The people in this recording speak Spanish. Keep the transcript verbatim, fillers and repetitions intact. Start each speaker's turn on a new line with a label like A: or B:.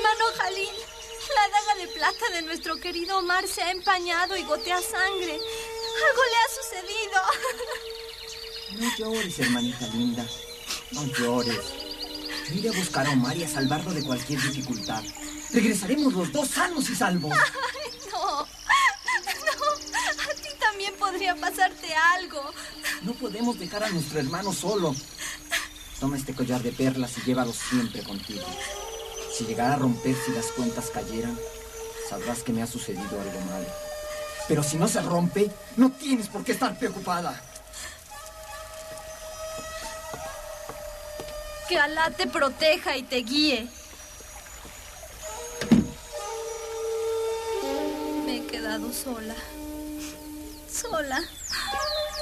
A: hermano Jalil, la daga de plata de nuestro querido Omar se ha empañado y gotea sangre. Algo le ha sucedido.
B: No llores, hermanita linda. No llores. Yo iré a buscar a Omar y a salvarlo de cualquier dificultad. Regresaremos los dos sanos y salvos.
A: Ay, no. No. A ti también podría pasarte algo.
B: No podemos dejar a nuestro hermano solo. Toma este collar de perlas y llévalo siempre contigo. Si llegara a romperse y las cuentas cayeran, sabrás que me ha sucedido algo malo. Pero si no se rompe, no tienes por qué estar preocupada.
A: Que Alá te proteja y te guíe. Me he quedado sola. Sola.